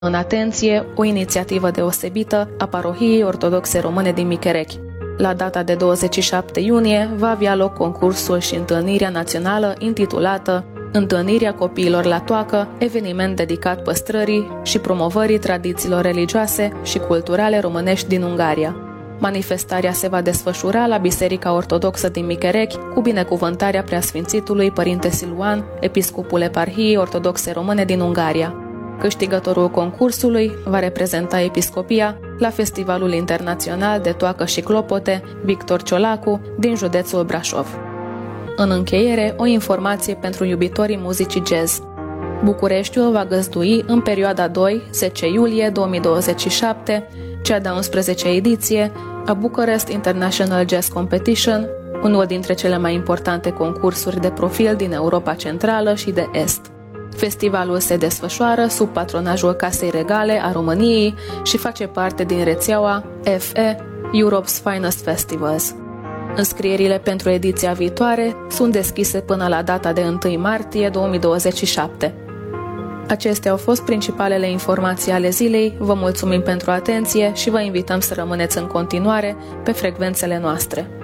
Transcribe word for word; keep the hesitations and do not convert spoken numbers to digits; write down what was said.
În atenție, o inițiativă deosebită a Parohiei Ortodoxe Române din Micherechi. La data de douăzeci și șapte iunie va avea loc concursul și întâlnirea națională intitulată Întâlnirea copiilor la toacă, eveniment dedicat păstrării și promovării tradițiilor religioase și culturale românești din Ungaria. Manifestarea se va desfășura la Biserica Ortodoxă din Micherechi cu binecuvântarea Preasfințitului Părinte Siluan, episcopul Eparhiei Ortodoxe Române din Ungaria. Câștigătorul concursului va reprezenta episcopia la Festivalul Internațional de Toacă și Clopote Victor Ciolacu din județul Brașov. În încheiere, o informație pentru iubitorii muzicii jazz. Bucureștiul va găzdui în perioada doi zece iulie două mii douăzeci și șapte cea de-a unsprezecea ediție a Bucharest International Jazz Competition, unul dintre cele mai importante concursuri de profil din Europa Centrală și de Est. Festivalul se desfășoară sub patronajul Casei Regale a României și face parte din rețeaua F E, Europe's Finest Festivals. Înscrierile pentru ediția viitoare sunt deschise până la data de întâi martie două mii douăzeci și șapte. Acestea au fost principalele informații ale zilei, vă mulțumim pentru atenție și vă invităm să rămâneți în continuare pe frecvențele noastre.